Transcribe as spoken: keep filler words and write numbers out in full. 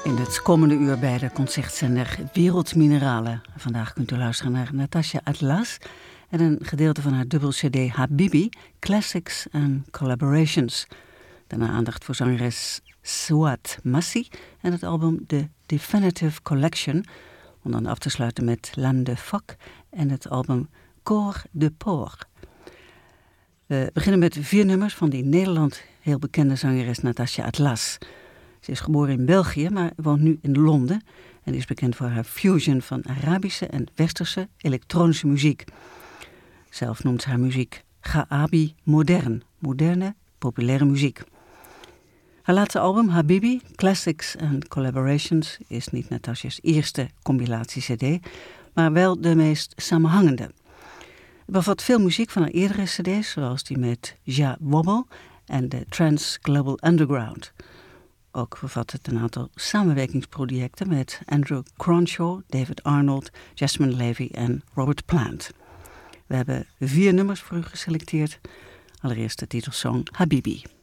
In het komende uur bij de concertzender Wereldmineralen. Vandaag kunt u luisteren naar Natasha Atlas en een gedeelte van haar dubbel cd Habibi, Classics and Collaborations. Daarna aandacht voor zangeres Suat Massi en het album The Definitive Collection, om dan af te sluiten met L'Âme de Phoque en het album Corps de Porc. We beginnen met vier nummers van die in Nederland heel bekende zangeres Natasha Atlas. Ze is geboren in België, maar woont nu in Londen en is bekend voor haar fusion van Arabische en Westerse elektronische muziek. Zelf noemt ze haar muziek Ga'abi modern, moderne, populaire muziek. Haar laatste album, Habibi, Classics and Collaborations, is niet Natasha's eerste compilatie-cd, maar wel de meest samenhangende. Het bevat veel muziek van haar eerdere cd's, zoals die met Ja Wobble en de Trans Global Underground. Ook bevat het een aantal samenwerkingsprojecten met Andrew Cronshaw, David Arnold, Jasmine Levy en Robert Plant. We hebben vier nummers voor u geselecteerd. Allereerst de titelsong Habibi.